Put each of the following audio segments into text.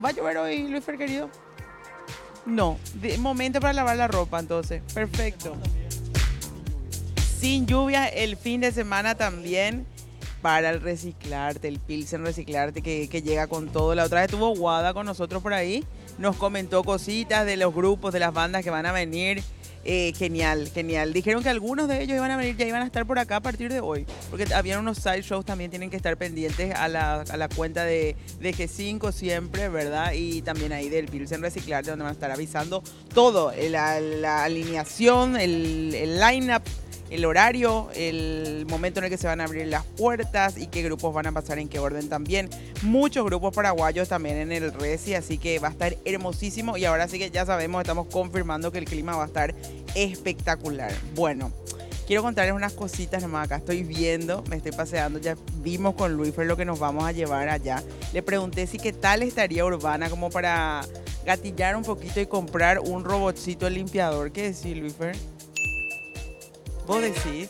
¿Va a llover hoy, Luisfer querido? No, momento para lavar la ropa entonces. Perfecto. Sin lluvia el fin de semana también para el reciclarte, el Pilsen reciclarte que llega con todo. La otra vez estuvo Guada con nosotros por ahí, nos comentó cositas de los grupos, de las bandas que van a venir. Genial, genial. Dijeron que algunos de ellos iban a venir, ya iban a estar por acá a partir de hoy, porque habían unos side shows, también tienen que estar pendientes a la cuenta de G5 siempre, ¿verdad? Y también ahí del Pilsen Reciclarte, donde van a estar avisando todo, la alineación, el line-up, el horario, el momento en el que se van a abrir las puertas y qué grupos van a pasar en qué orden también. Muchos grupos paraguayos también en el Reci, así que va a estar hermosísimo y ahora sí que ya sabemos, estamos confirmando que el clima va a estar espectacular. Bueno, quiero contarles unas cositas nomás. Acá estoy viendo, me estoy paseando, ya vimos con Luisfer lo que nos vamos a llevar allá. Le pregunté si qué tal estaría Urbana como para gatillar un poquito y comprar un robotcito limpiador. ¿Qué decís, Luisfer? Vos decís,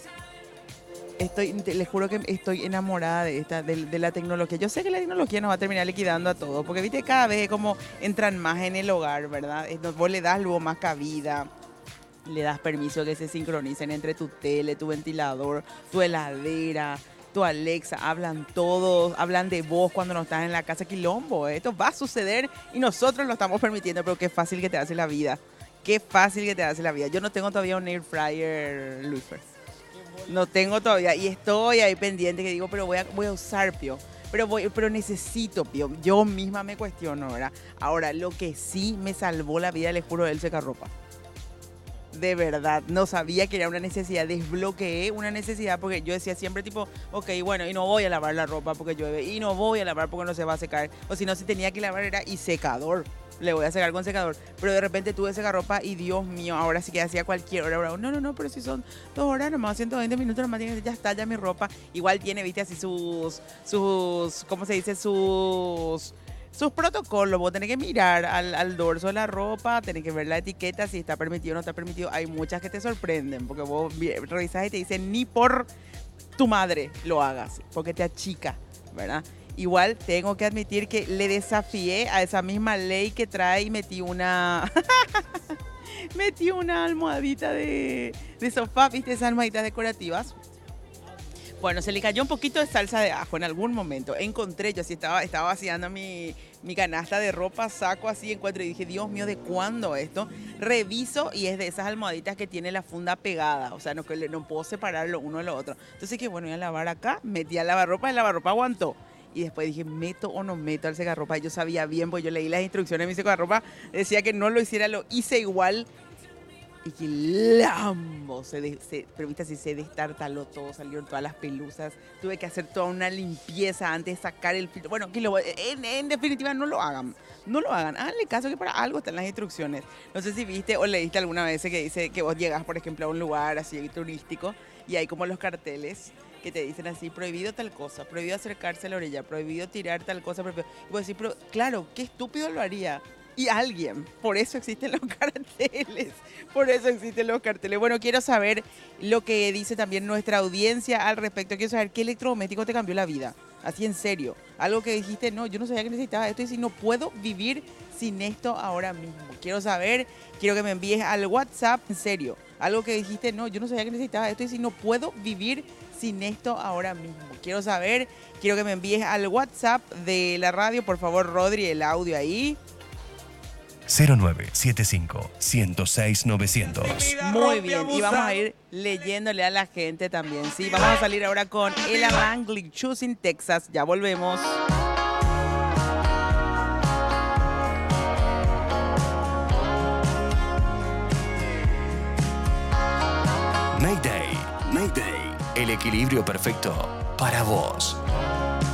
les juro que estoy enamorada de la tecnología. Yo sé que la tecnología nos va a terminar liquidando a todos, porque viste, cada vez como entran más en el hogar, ¿verdad? Vos le das luego más cabida, le das permiso que se sincronicen entre tu tele, tu ventilador, tu heladera, tu Alexa, hablan todos, hablan de vos cuando no estás en la casa. Quilombo, esto va a suceder y nosotros lo estamos permitiendo, pero qué fácil que te hace la vida. Qué fácil que te hace la vida. Yo no tengo todavía un air fryer, Luisfer. No tengo todavía. Y estoy ahí pendiente que digo, pero voy a usar, Pio. Pero necesito, Pio. Yo misma me cuestiono, ¿verdad? Ahora, lo que sí me salvó la vida, les juro, el secarropa. De verdad, no sabía que era una necesidad. Desbloqueé una necesidad porque yo decía siempre tipo, ok, bueno, y no voy a lavar la ropa porque llueve. Y no voy a lavar porque no se va a secar. O si no, si tenía que lavar era y secador. Le voy a secar con secador. Pero de repente tuve secarropa y Dios mío, ahora sí que hacía cualquier hora. No, pero si son 2 horas nomás, 120 minutos nomás, ya está ya mi ropa. Igual tiene, viste, así sus ¿cómo se dice? Sus protocolos. Vos tenés que mirar al dorso de la ropa, tenés que ver la etiqueta, si está permitido o no está permitido. Hay muchas que te sorprenden, porque vos revisás y te dicen ni por tu madre lo hagas, porque te achica, ¿verdad? Igual tengo que admitir que le desafié a esa misma ley que trae y metí una almohadita de sofá, ¿viste? Esas almohaditas decorativas. Bueno, se le cayó un poquito de salsa de ajo en algún momento. Encontré, yo así estaba vaciando mi canasta de ropa, saco así, encuentro y dije, Dios mío, ¿de cuándo esto? Reviso y es de esas almohaditas que tiene la funda pegada, o sea, no puedo separar lo uno de lo otro. Entonces que bueno, voy a lavar acá, metí al lavarropa, el lavarropa aguantó. Y después dije, ¿meto o no meto al secarropa? Y yo sabía bien, porque yo leí las instrucciones de mi secarropa, decía que no lo hiciera, lo hice igual. Y quilombo, pero viste así, se destartaló todo, salieron todas las pelusas. Tuve que hacer toda una limpieza antes de sacar el filtro. Bueno, en definitiva, no lo hagan. No lo hagan. Háganle caso que para algo están las instrucciones. No sé si viste o leíste alguna vez que dice que vos llegas, por ejemplo, a un lugar así turístico y hay como los carteles que te dicen así, prohibido tal cosa, prohibido acercarse a la orilla, prohibido tirar tal cosa. Prohibido. Y vos decís, pero claro, qué estúpido lo haría. Y alguien, por eso existen los carteles, por eso existen los carteles. Bueno, quiero saber lo que dice también nuestra audiencia al respecto. Quiero saber qué electrodoméstico te cambió la vida, así en serio. Algo que dijiste, no, yo no sabía que necesitaba esto y si no puedo vivir sin esto ahora mismo. Quiero saber, quiero que me envíes al WhatsApp, en serio. Algo que dijiste, no, yo no sabía que necesitaba esto y si no puedo vivir sin esto ahora mismo. Quiero saber, quiero que me envíes al WhatsApp de la radio, por favor, Rodri, el audio ahí. 0975-106-900. Muy bien, y vamos a ir leyéndole a la gente también, ¿sí? Vamos a salir ahora con Ella Langley, Choosing Texas. Ya volvemos. Mayday, Mayday. El equilibrio perfecto para vos.